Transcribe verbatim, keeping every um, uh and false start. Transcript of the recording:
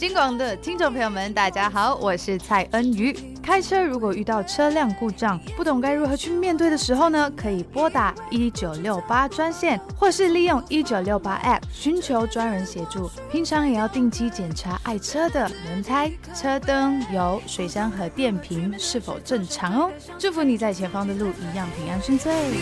金广的听众朋友们，大家好，我是蔡恩瑜。开车如果遇到车辆故障，不懂该如何去面对的时候呢，可以拨打一九六八专线，或是利用一九六八 App 寻求专人协助。平常也要定期检查爱车的轮胎、车灯、油、水箱和电瓶是否正常哦。祝福你在前方的路一样平安顺遂。